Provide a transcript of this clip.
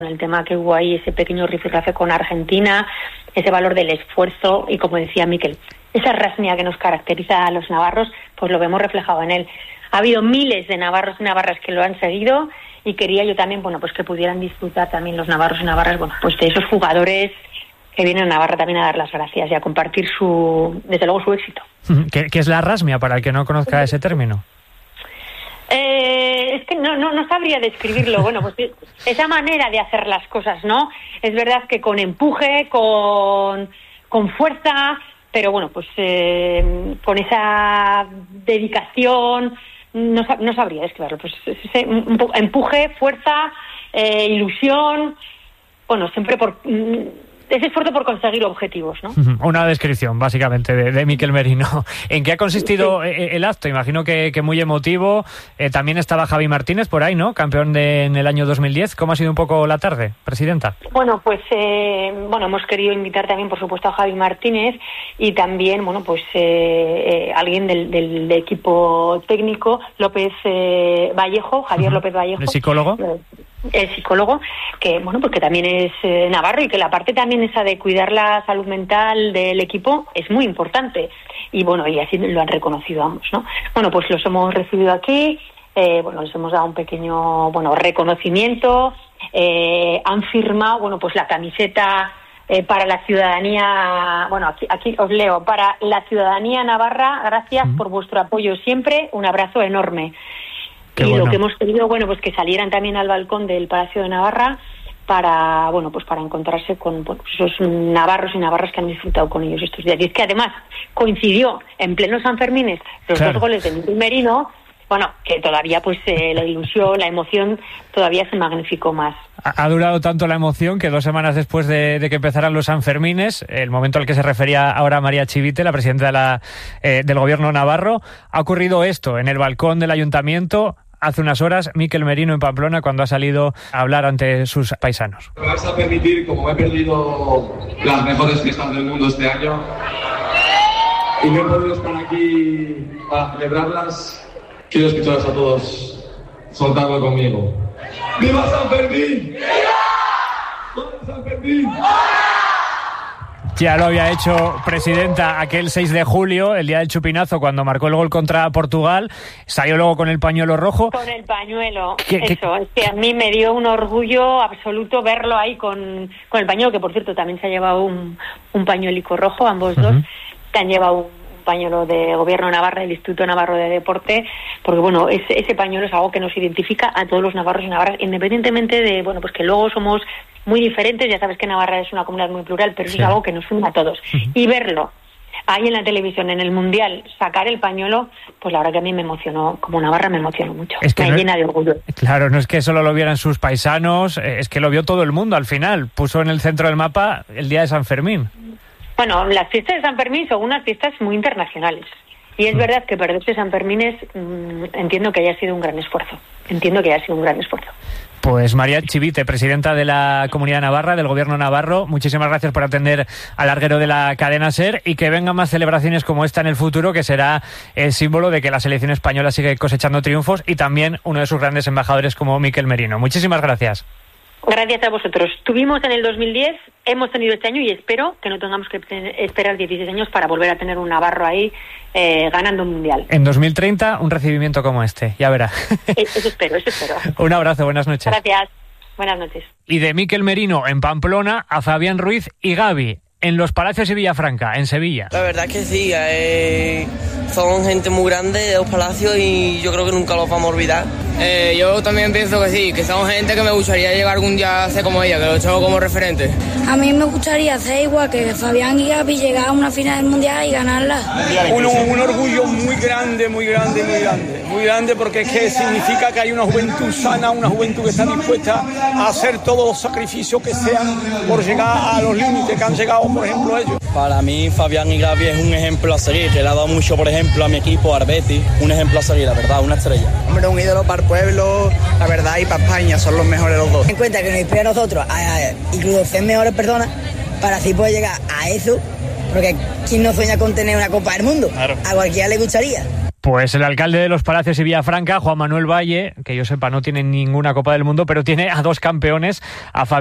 El tema que hubo ahí, ese pequeño rifirrafe con Argentina, ese valor del esfuerzo y, como decía Mikel, esa rasnia que nos caracteriza a los navarros, pues lo vemos reflejado en él. Ha habido miles de navarros y navarras que lo han seguido y quería yo también, pues que pudieran disfrutar también los navarros y navarras, pues de esos jugadores que vienen a Navarra también a dar las gracias y a compartir desde luego su éxito. ¿Qué es la rasmia, para el que no conozca ese término? Es que no sabría describirlo. Bueno, pues esa manera de hacer las cosas, ¿no? Es verdad que con empuje, con fuerza, pero bueno, pues con esa dedicación, no sabría describirlo. Pues un poco empuje, fuerza, ilusión, bueno, siempre ese esfuerzo por conseguir objetivos, ¿no? Una descripción, básicamente, de Mikel Merino. ¿En qué ha consistido el acto? Imagino que muy emotivo. También estaba Javi Martínez por ahí, ¿no? Campeón en el año 2010. ¿Cómo ha sido un poco la tarde, presidenta? Bueno, pues hemos querido invitar también, por supuesto, a Javi Martínez y también, alguien del equipo técnico, López Vallejo, Javier López Vallejo. ¿El psicólogo? El psicólogo, que que también es navarro y que la parte también esa de cuidar la salud mental del equipo es muy importante y así lo han reconocido ambos, ¿no? Pues los hemos recibido aquí, les hemos dado un pequeño reconocimiento, han firmado la camiseta para la ciudadanía, aquí os leo, para la ciudadanía navarra, gracias por vuestro apoyo siempre, un abrazo enorme. Qué y bueno. Lo que hemos querido, que salieran también al balcón del Palacio de Navarra para encontrarse con esos navarros y navarras que han disfrutado con ellos estos días. Y es que además coincidió en pleno Sanfermines los Claro. 2 goles de Mikel Merino, que todavía la ilusión, la emoción todavía se magnificó más. Ha durado tanto la emoción que 2 semanas después de que empezaran los Sanfermines, el momento al que se refería ahora María Chivite, la presidenta del gobierno navarro, ha ocurrido esto en el balcón del ayuntamiento. Hace unas horas, Mikel Merino en Pamplona, cuando ha salido a hablar ante sus paisanos. Me vais a permitir, como he perdido las mejores fiestas del mundo este año y no he podido estar aquí para celebrarlas, quiero escucharos a todos soltarlo conmigo. ¡Viva San Fermín! ¡Viva San Fermín! Ya lo había hecho, presidenta, aquel 6 de julio, el día del chupinazo, cuando marcó el gol contra Portugal. Salió luego con el pañuelo rojo. Con el pañuelo, es que a mí me dio un orgullo absoluto verlo ahí con el pañuelo, que por cierto también se ha llevado un pañuelico rojo, ambos dos, se han llevado un pañuelo de Gobierno de Navarra, del Instituto Navarro de Deporte, porque ese pañuelo es algo que nos identifica a todos los navarros y navarras, independientemente de, que luego somos muy diferentes. Ya sabes que Navarra es una comunidad muy plural, pero sí es algo que nos une a todos. Y verlo ahí en la televisión, en el Mundial, sacar el pañuelo, pues la verdad que a mí me emocionó, como navarra me emocionó mucho, me llena de orgullo. Claro, no es que solo lo vieran sus paisanos, es que lo vio todo el mundo al final, puso en el centro del mapa el día de San Fermín. Las fiestas de San Fermín son unas fiestas muy internacionales. Y es verdad que perderse San Fermín entiendo que haya sido un gran esfuerzo. Pues María Chivite, presidenta de la Comunidad Navarra, del Gobierno navarro, muchísimas gracias por atender al larguero de la cadena SER y que vengan más celebraciones como esta en el futuro, que será el símbolo de que la selección española sigue cosechando triunfos y también uno de sus grandes embajadores como Mikel Merino. Muchísimas gracias. Gracias a vosotros. Tuvimos en el 2010, hemos tenido este año y espero que no tengamos que esperar 16 años para volver a tener un navarro ahí ganando un mundial. En 2030, un recibimiento como este, ya verá. Eso espero. Un abrazo, buenas noches. Gracias, buenas noches. Y de Mikel Merino en Pamplona a Fabián Ruiz y Gavi en los Palacios y Villafranca, en Sevilla. La verdad es que sí, son gente muy grande de los Palacios y yo creo que nunca los vamos a olvidar. Yo también pienso que sí, que son gente que me gustaría llegar algún día a ser como ella, que lo tengo como referente. A mí me gustaría hacer igual que Fabián y Gavi, llegar a una final del Mundial y ganarla. Un orgullo muy grande porque es que significa que hay una juventud sana, una juventud que está dispuesta a hacer todos los sacrificios que sean por llegar a los límites que han llegado, por ejemplo, ellos. Para mí Fabián y Gavi es un ejemplo a seguir, que le ha dado mucho, por ejemplo, a mi equipo, al Betis, un ejemplo a seguir, la verdad, una estrella. Hombre, un ídolo para el pueblo, la verdad, y para España, son los mejores los dos. En cuenta que nos inspira a nosotros, incluso ser mejores personas, para así poder llegar a eso, porque ¿quién no sueña con tener una Copa del Mundo? Claro. A cualquiera le gustaría. Pues el alcalde de Los Palacios y Villafranca, Juan Manuel Valle, que yo sepa no tiene ninguna Copa del Mundo, pero tiene a 2 campeones, a